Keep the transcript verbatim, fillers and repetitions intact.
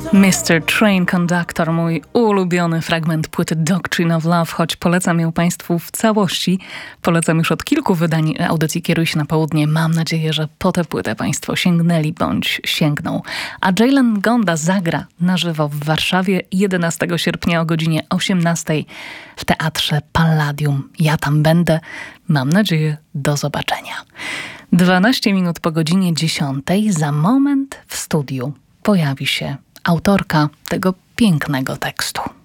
mister Train Conductor, mój ulubiony fragment płyty Doctrine of Love, choć polecam ją Państwu w całości. Polecam już od kilku wydań audycji Kieruj się na południe. Mam nadzieję, że po tę płytę Państwo sięgnęli bądź sięgną. A Jalen Gonda zagra na żywo w Warszawie jedenastego sierpnia o godzinie osiemnastej w Teatrze Palladium. Ja tam będę. Mam nadzieję, do zobaczenia. dwanaście minut po godzinie dziesiątej. Za moment w studiu pojawi się autorka tego pięknego tekstu.